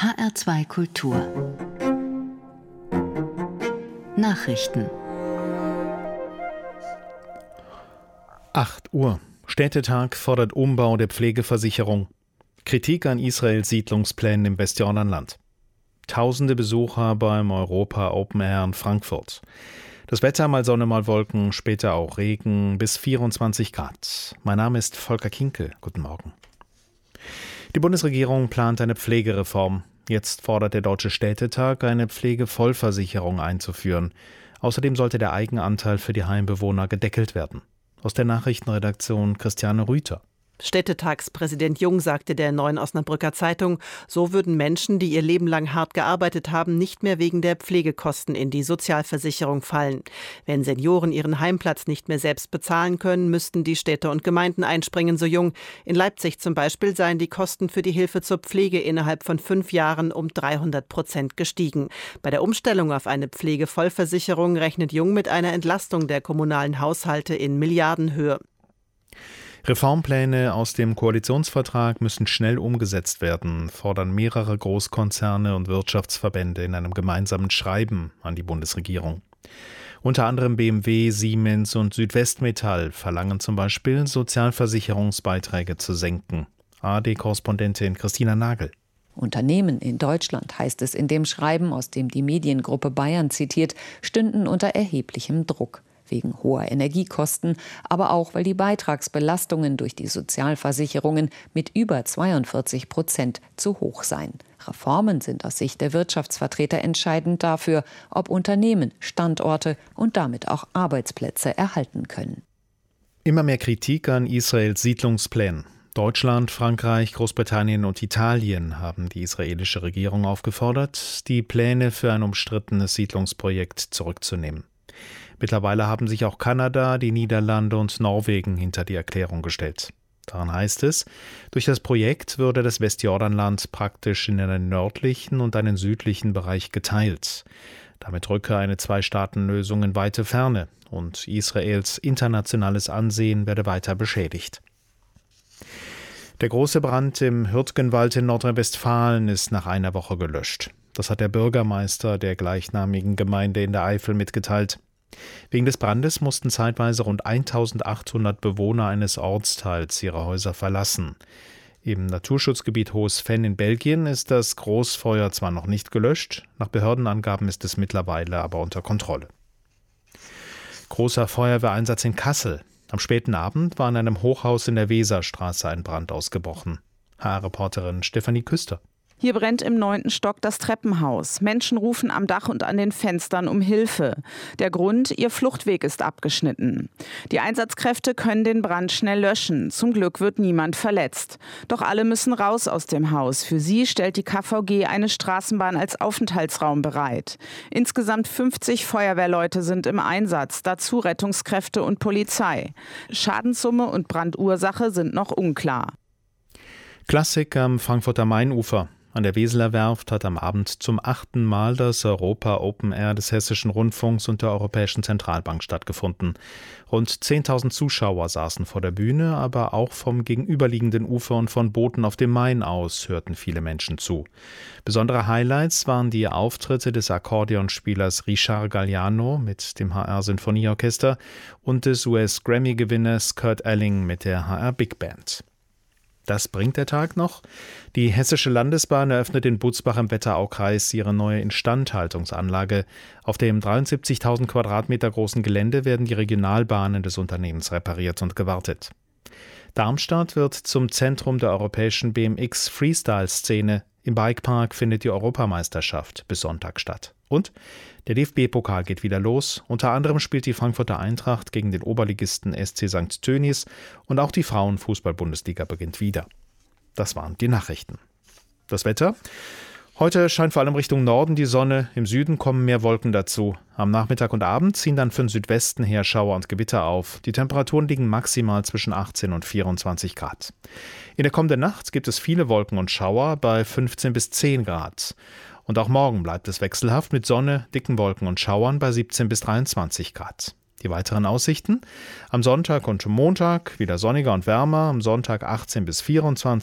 HR2 Kultur Nachrichten 8 Uhr. Städtetag fordert Umbau der Pflegeversicherung. Kritik an Israels Siedlungsplänen im Westjordanland. Tausende Besucher beim Europa Open Air in Frankfurt. Das Wetter mal Sonne, mal Wolken, später auch Regen bis 24 Grad. Mein Name ist Volker Kinkel. Guten Morgen. Die Bundesregierung plant eine Pflegereform. Jetzt fordert der Deutsche Städtetag, eine Pflegevollversicherung einzuführen. Außerdem sollte der Eigenanteil für die Heimbewohner gedeckelt werden. Aus der Nachrichtenredaktion Christiane Rüther. Städtetagspräsident Jung sagte der Neuen Osnabrücker Zeitung, so würden Menschen, die ihr Leben lang hart gearbeitet haben, nicht mehr wegen der Pflegekosten in die Sozialversicherung fallen. Wenn Senioren ihren Heimplatz nicht mehr selbst bezahlen können, müssten die Städte und Gemeinden einspringen, so Jung. In Leipzig zum Beispiel seien die Kosten für die Hilfe zur Pflege innerhalb von 5 Jahren um 300% gestiegen. Bei der Umstellung auf eine Pflegevollversicherung rechnet Jung mit einer Entlastung der kommunalen Haushalte in Milliardenhöhe. Reformpläne aus dem Koalitionsvertrag müssen schnell umgesetzt werden, fordern mehrere Großkonzerne und Wirtschaftsverbände in einem gemeinsamen Schreiben an die Bundesregierung. Unter anderem BMW, Siemens und Südwestmetall verlangen zum Beispiel, Sozialversicherungsbeiträge zu senken. ARD-Korrespondentin Christina Nagel. Unternehmen in Deutschland, heißt es in dem Schreiben, aus dem die Mediengruppe Bayern zitiert, stünden unter erheblichem Druck. Wegen hoher Energiekosten, aber auch, weil die Beitragsbelastungen durch die Sozialversicherungen mit über 42% zu hoch seien. Reformen sind aus Sicht der Wirtschaftsvertreter entscheidend dafür, ob Unternehmen Standorte und damit auch Arbeitsplätze erhalten können. Immer mehr Kritik an Israels Siedlungsplänen. Deutschland, Frankreich, Großbritannien und Italien haben die israelische Regierung aufgefordert, die Pläne für ein umstrittenes Siedlungsprojekt zurückzunehmen. Mittlerweile haben sich auch Kanada, die Niederlande und Norwegen hinter die Erklärung gestellt. Daran heißt es, durch das Projekt würde das Westjordanland praktisch in einen nördlichen und einen südlichen Bereich geteilt. Damit rücke eine Zwei-Staaten-Lösung in weite Ferne und Israels internationales Ansehen werde weiter beschädigt. Der große Brand im Hürtgenwald in Nordrhein-Westfalen ist nach einer Woche gelöscht. Das hat der Bürgermeister der gleichnamigen Gemeinde in der Eifel mitgeteilt. Wegen des Brandes mussten zeitweise rund 1800 Bewohner eines Ortsteils ihre Häuser verlassen. Im Naturschutzgebiet Hohes Venn in Belgien ist das Großfeuer zwar noch nicht gelöscht, nach Behördenangaben ist es mittlerweile aber unter Kontrolle. Großer Feuerwehreinsatz in Kassel. Am späten Abend war in einem Hochhaus in der Weserstraße ein Brand ausgebrochen. HR-Reporterin Stefanie Küster. Hier brennt im 9. Stock das Treppenhaus. Menschen rufen am Dach und an den Fenstern um Hilfe. Der Grund, ihr Fluchtweg ist abgeschnitten. Die Einsatzkräfte können den Brand schnell löschen. Zum Glück wird niemand verletzt. Doch alle müssen raus aus dem Haus. Für sie stellt die KVG eine Straßenbahn als Aufenthaltsraum bereit. Insgesamt 50 Feuerwehrleute sind im Einsatz, dazu Rettungskräfte und Polizei. Schadenssumme und Brandursache sind noch unklar. Klassik am Frankfurter Mainufer. An der Weseler Werft hat am Abend zum 8. Mal das Europa Open Air des Hessischen Rundfunks und der Europäischen Zentralbank stattgefunden. Rund 10.000 Zuschauer saßen vor der Bühne, aber auch vom gegenüberliegenden Ufer und von Booten auf dem Main aus hörten viele Menschen zu. Besondere Highlights waren die Auftritte des Akkordeonspielers Richard Galliano mit dem HR Sinfonieorchester und des US-Grammy-Gewinners Kurt Elling mit der HR Big Band. Das bringt der Tag noch. Die Hessische Landesbahn eröffnet in Butzbach im Wetteraukreis ihre neue Instandhaltungsanlage. Auf dem 73.000 Quadratmeter großen Gelände werden die Regionalbahnen des Unternehmens repariert und gewartet. Darmstadt wird zum Zentrum der europäischen BMX-Freestyle-Szene. Im Bikepark findet die Europameisterschaft bis Sonntag statt. Und der DFB-Pokal geht wieder los. Unter anderem spielt die Frankfurter Eintracht gegen den Oberligisten SC St. Tönis und auch die Frauenfußball-Bundesliga beginnt wieder. Das waren die Nachrichten. Das Wetter? Heute scheint vor allem Richtung Norden die Sonne, im Süden kommen mehr Wolken dazu. Am Nachmittag und Abend ziehen dann von Südwesten her Schauer und Gewitter auf. Die Temperaturen liegen maximal zwischen 18 und 24 Grad. In der kommenden Nacht gibt es viele Wolken und Schauer bei 15 bis 10 Grad. Und auch morgen bleibt es wechselhaft mit Sonne, dicken Wolken und Schauern bei 17 bis 23 Grad. Die weiteren Aussichten? Am Sonntag und Montag wieder sonniger und wärmer, am Sonntag 18 bis 24